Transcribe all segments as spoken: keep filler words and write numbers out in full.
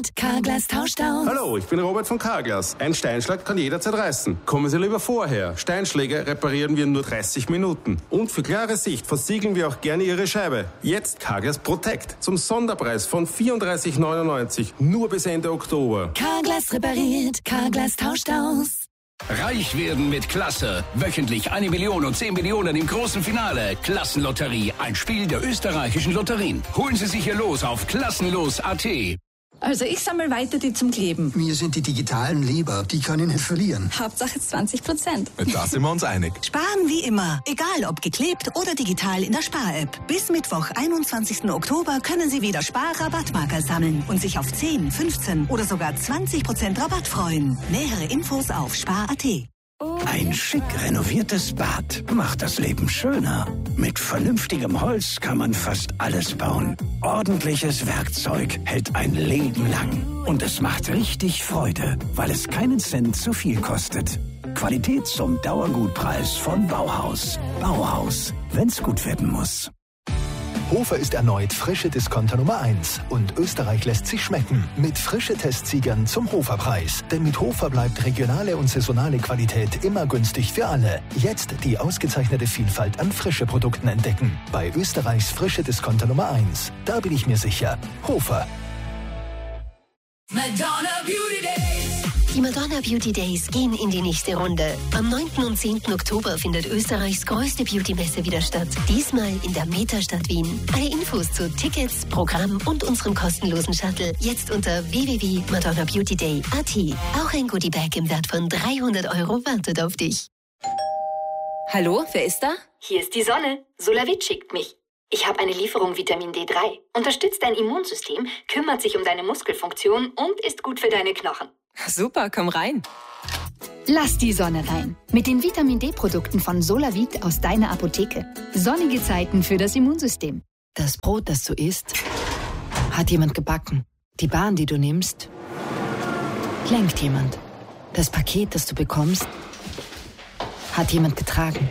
Carglass tauscht aus. Hallo, ich bin Robert von Carglass. Ein Steinschlag kann jederzeit reißen. Kommen Sie lieber vorher. Steinschläge reparieren wir in nur dreißig Minuten. Und für klare Sicht versiegeln wir auch gerne Ihre Scheibe. Jetzt Carglass Protect. Zum Sonderpreis von vierunddreißig neunundneunzig. Nur bis Ende Oktober. Carglass repariert. Carglass tauscht aus. Reich werden mit Klasse. Wöchentlich eine Million und zehn Millionen im großen Finale. Klassenlotterie, ein Spiel der österreichischen Lotterien. Holen Sie sich Ihr Los auf klassenlos punkt a t. Also ich sammle weiter die zum Kleben. Mir sind die digitalen lieber, die kann ich nicht verlieren. Hauptsache zwanzig Prozent. Da sind wir uns einig. Sparen wie immer, egal ob geklebt oder digital in der Spar-App. Bis Mittwoch, einundzwanzigsten Oktober können Sie wieder Spar-Rabattmarker sammeln und sich auf zehn, fünfzehn oder sogar zwanzig Prozent Rabatt freuen. Nähere Infos auf spar punkt a t. Ein schick renoviertes Bad macht das Leben schöner. Mit vernünftigem Holz kann man fast alles bauen. Ordentliches Werkzeug hält ein Leben lang. Und es macht richtig Freude, weil es keinen Cent zu viel kostet. Qualität zum Dauergutpreis von Bauhaus. Bauhaus, wenn's gut werden muss. Hofer ist erneut frische Discounter Nummer eins und Österreich lässt sich schmecken mit frische Testsiegern zum Hoferpreis. Denn mit Hofer bleibt regionale und saisonale Qualität immer günstig für alle. Jetzt die ausgezeichnete Vielfalt an frische Produkten entdecken. Bei Österreichs frische Discounter Nummer eins. Da bin ich mir sicher. Hofer. Madonna Beauty Days. Die Madonna Beauty Days gehen in die nächste Runde. Am neunten und zehnten Oktober findet Österreichs größte Beauty-Messe wieder statt. Diesmal in der Metastadt Wien. Alle Infos zu Tickets, Programm und unserem kostenlosen Shuttle jetzt unter w w w punkt madonna beauty day punkt a t. Auch ein Goodiebag im Wert von dreihundert Euro wartet auf dich. Hallo, wer ist da? Hier ist die Sonne. Solavit schickt mich. Ich habe eine Lieferung Vitamin D drei. Unterstützt dein Immunsystem, kümmert sich um deine Muskelfunktion und ist gut für deine Knochen. Super, komm rein. Lass die Sonne rein. Mit den Vitamin D-Produkten von Solavit aus deiner Apotheke. Sonnige Zeiten für das Immunsystem. Das Brot, das du isst, hat jemand gebacken. Die Bahn, die du nimmst, lenkt jemand. Das Paket, das du bekommst, hat jemand getragen.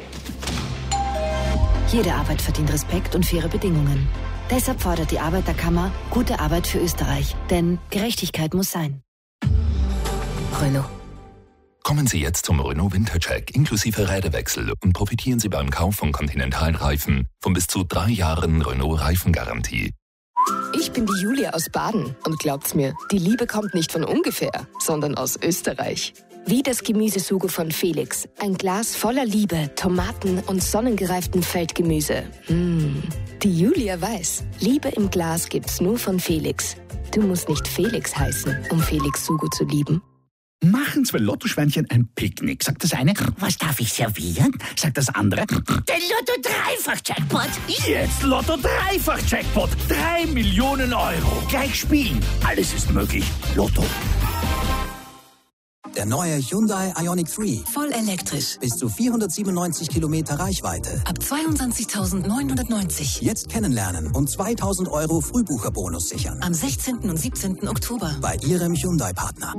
Jede Arbeit verdient Respekt und faire Bedingungen. Deshalb fordert die Arbeiterkammer gute Arbeit für Österreich. Denn Gerechtigkeit muss sein. Renault. Kommen Sie jetzt zum Renault Wintercheck inklusive Räderwechsel und profitieren Sie beim Kauf von Continental-Reifen von bis zu drei Jahren Renault-Reifengarantie. Ich bin die Julia aus Baden und glaubt's mir, die Liebe kommt nicht von ungefähr, sondern aus Österreich. Wie das Gemüsesugo von Felix. Ein Glas voller Liebe, Tomaten und sonnengereiftem Feldgemüse. Mmh. Die Julia weiß, Liebe im Glas gibt's nur von Felix. Du musst nicht Felix heißen, um Felix Sugo zu lieben. Machen zwei Lottoschweinchen ein Picknick. Sagt das eine, was darf ich servieren? Sagt das andere, den Lotto-Dreifach-Jackpot. Jetzt Lotto-Dreifach-Jackpot. Drei Millionen Euro. Gleich spielen. Alles ist möglich. Lotto. Der neue Hyundai Ioniq drei. Voll elektrisch. Bis zu vierhundertsiebenundneunzig Kilometer Reichweite. Ab zweiundzwanzigtausendneunhundertneunzig. Jetzt kennenlernen und zweitausend Euro Frühbucherbonus sichern. Am sechzehnten und siebzehnten Oktober. Bei Ihrem Hyundai-Partner.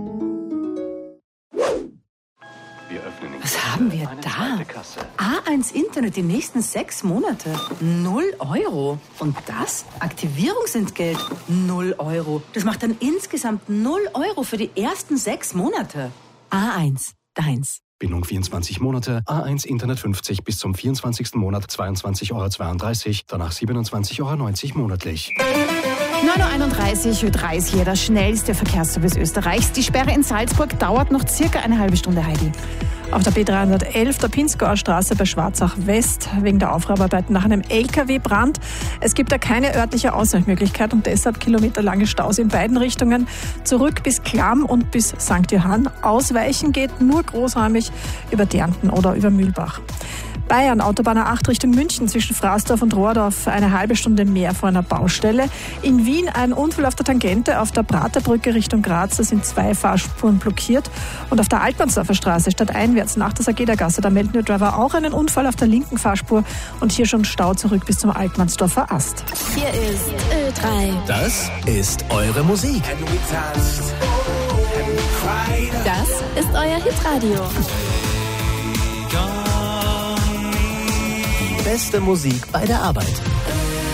Was haben wir da? A eins Internet die nächsten sechs Monate. Null Euro. Und das? Aktivierungsentgelt. Null Euro. Das macht dann insgesamt null Euro für die ersten sechs Monate. A eins. Deins. Bindung vierundzwanzig Monate, A eins Internet fünfzig bis zum vierundzwanzigsten Monat zweiundzwanzig Euro zweiunddreißig, danach siebenundzwanzig Euro neunzig monatlich. neun Uhr einunddreißig, Ö drei ist hier der schnellste Verkehrsservice Österreichs. Die Sperre in Salzburg dauert noch circa eine halbe Stunde, Heidi. Auf der B dreihundertelf der Pinzgauer Straße bei Schwarzach West wegen der Aufräumarbeiten nach einem L K W-Brand. Es gibt da keine örtliche Ausweichmöglichkeit und deshalb kilometerlange Staus in beiden Richtungen. Zurück bis Klamm und bis Sankt Johann. Ausweichen geht nur großräumig über Dernten oder über Mühlbach. Bayern, Autobahn A acht Richtung München zwischen Fraßdorf und Rohrdorf eine halbe Stunde mehr vor einer Baustelle. In Wien ein Unfall auf der Tangente auf der Praterbrücke Richtung Graz. Da sind zwei Fahrspuren blockiert. Und auf der Altmannsdorfer Straße stadteinwärts nach der Sageda-Gasse, da melden die Driver auch einen Unfall auf der linken Fahrspur und hier schon Stau zurück bis zum Altmannsdorfer Ast. Hier ist Ö drei. Das ist eure Musik. Das ist euer Hitradio. Die beste Musik bei der Arbeit.